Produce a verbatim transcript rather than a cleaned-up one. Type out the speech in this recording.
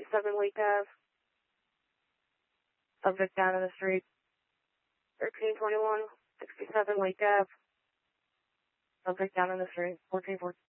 sixty-seven Lake Ave. Subject down in the street. thirteen twenty-one, sixty-seven Lake Ave. Subject down in the street. fourteen fourteen.